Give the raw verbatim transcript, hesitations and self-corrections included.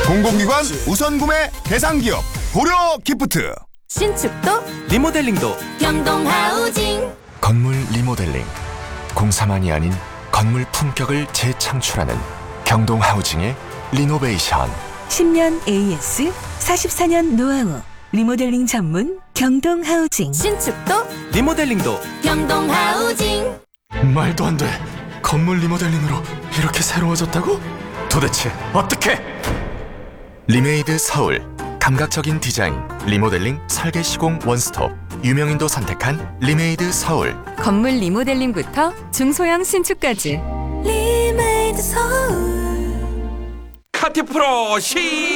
공공기관 우선구매 대상기업 고려기프트. 신축도 리모델링도 경동하우징. 건물 리모델링, 공사만이 아닌 건물 품격을 재창출하는 경동하우징의 리노베이션. 십 년 에이에스, 사십사 년 노하우, 리모델링 전문 경동하우징. 신축도 리모델링도 경동하우징. 말도 안 돼. 건물 리모델링으로 이렇게 새로워졌다고? 도대체 어떻게? 리메이드 서울, 감각적인 디자인, 리모델링 설계 시공 원스톱. 유명인도 선택한 리메이드 서울. 건물 리모델링부터 중소형 신축까지. 리메이드 서울. 카티프로 시